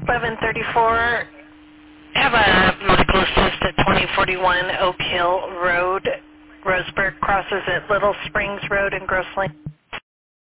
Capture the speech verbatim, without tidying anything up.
eleven thirty-four. Have a medical assist at twenty forty-one Oak Hill Road. Roseburg crosses at Little Springs Road in Gross Lane.